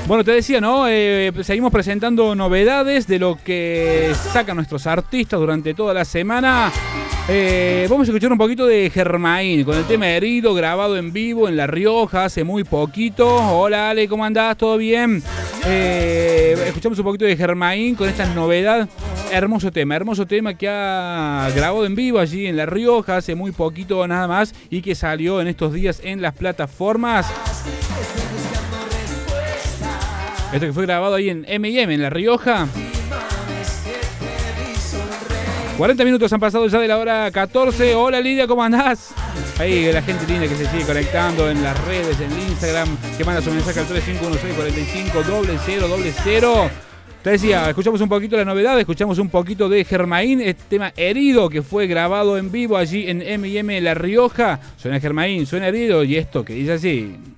Bueno, te decía, ¿no? Seguimos presentando novedades de lo que sacan nuestros artistas durante toda la semana. Vamos a escuchar un poquito de Germain con el tema Herido, grabado en vivo en La Rioja hace muy poquito. Hola Ale, ¿cómo andás? ¿Todo bien? Escuchamos un poquito de Germain con esta novedad. Hermoso tema que ha grabado en vivo allí en La Rioja hace muy poquito nada más y que salió en estos días en las plataformas. Esto que fue grabado ahí en M&M, en La Rioja. 40 minutos han pasado ya de la hora 14. Hola Lidia, ¿cómo andás? Ahí la gente linda que se sigue conectando en las redes, en Instagram, que manda su mensaje al 3516450000. Te decía, escuchamos un poquito la novedad, escuchamos un poquito de Germain, este tema Herido que fue grabado en vivo allí en M&M La Rioja. Suena Germain, suena Herido y esto que dice así.